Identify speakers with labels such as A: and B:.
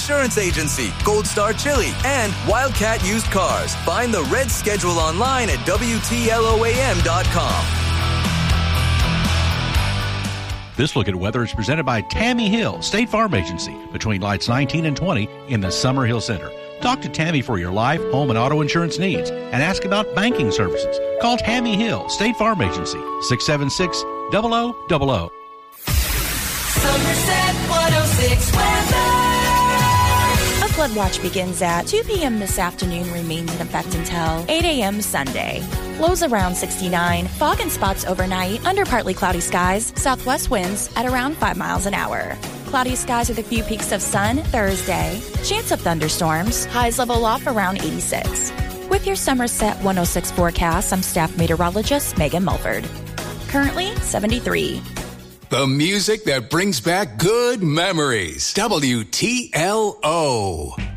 A: Insurance Agency, Gold Star Chili, and Wildcat Used Cars. Find the red schedule online at WTLOAM.com.
B: This look at weather is presented by Tammy Hill, State Farm Agency, between lights 19 and 20 in the Summer Hill Center. Talk to Tammy for your life, home, and auto insurance needs and ask about banking services. Call Tammy Hill, State Farm Agency, 676-0000.
C: Somerset 106 weather.
D: A flood watch begins at 2 p.m. this afternoon, remains in effect until 8 a.m. Sunday. Lows around 69, fog and spots overnight, under partly cloudy skies, southwest winds at around 5 miles an hour. Cloudy skies with a few peaks of sun Thursday. Chance of thunderstorms, highs level off around 86. With your Somerset 106 forecast, I'm staff meteorologist Megan Mulford. Currently 73.
E: The music that brings back good memories. WTLO.